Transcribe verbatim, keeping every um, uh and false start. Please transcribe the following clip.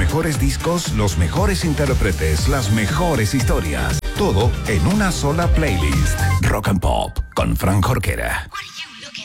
mejores discos, los mejores intérpretes, las mejores historias. Todo en una sola playlist. Rock and Pop con Fran Jorquera.